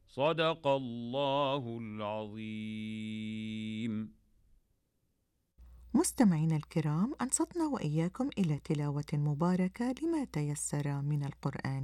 صدق الله العظيم. مستمعينا الكرام، أنصتنا وإياكم إلى تلاوة مباركة لما تيسر من القرآن.